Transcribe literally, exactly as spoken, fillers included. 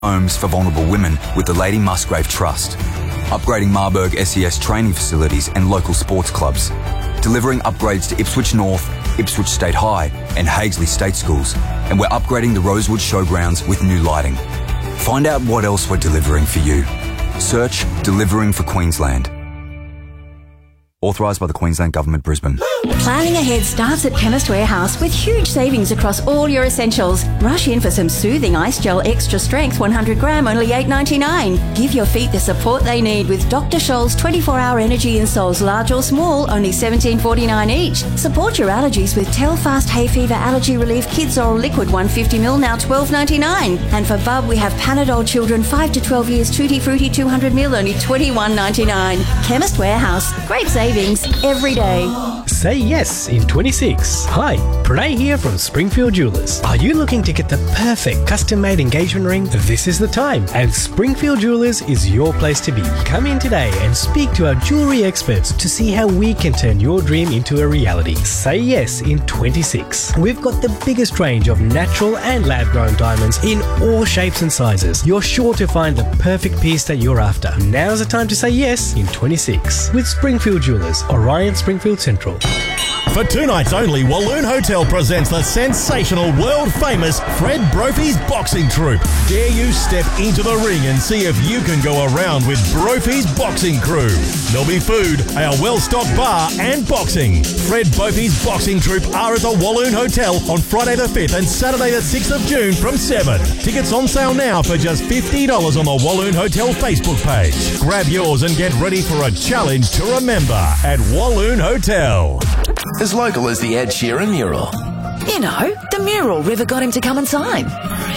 Homes for vulnerable women with the Lady Musgrave Trust. Upgrading Marburg S E S training facilities and local sports clubs. Delivering upgrades to Ipswich North, Ipswich State High and Hagesley State Schools. And we're upgrading the Rosewood Showgrounds with new lighting. Find out what else we're delivering for you. Search Delivering for Queensland. Authorised by the Queensland Government, Brisbane. Planning ahead starts at Chemist Warehouse with huge savings across all your essentials. Rush in for some soothing ice gel extra strength one hundred gram, only eight ninety-nine. Give your feet the support they need with Doctor Scholl's twenty-four hour energy insoles, large or small, only seventeen forty-nine each. Support your allergies with Telfast Hay Fever Allergy Relief Kids Oral Liquid one hundred fifty milliliters, now twelve ninety-nine. And for Bub, we have Panadol Children five to twelve years Tutti Frutti two hundred milliliters, only twenty-one ninety-nine. Chemist Warehouse, great savings every day. Say yes in twenty-six. Hi, Pranay here from Springfield Jewelers. Are you looking to get the perfect custom-made engagement ring? This is the time, and Springfield Jewelers is your place to be. Come in today and speak to our jewellery experts to see how we can turn your dream into a reality. Say yes in twenty-six. We've got the biggest range of natural and lab-grown diamonds in all shapes and sizes. You're sure to find the perfect piece that you're after. Now's the time to say yes in twenty-six with Springfield Jewelers, Orion Springfield Central. For two nights only, Walloon Hotel presents the sensational, world-famous Fred Brophy's Boxing Troupe. Dare you step into the ring and see if you can go around with Brophy's Boxing Crew. There'll be food, a well-stocked bar and boxing. Fred Brophy's Boxing Troupe are at the Walloon Hotel on Friday the fifth and Saturday the sixth of June from seven. Tickets on sale now for just fifty dollars on the Walloon Hotel Facebook page. Grab yours and get ready for a challenge to remember at Walloon Hotel. As local as the Ed Sheeran mural. You know, the mural River got him to come and sign.